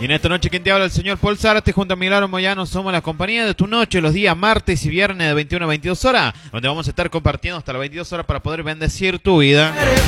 Y en esta noche, quien te habla, el señor Paul Zárate, junto a Milagro Moyano, somos la compañía de tu noche los días martes y viernes de 21 a 22 horas, donde vamos a estar compartiendo hasta las 22 horas para poder bendecir tu vida.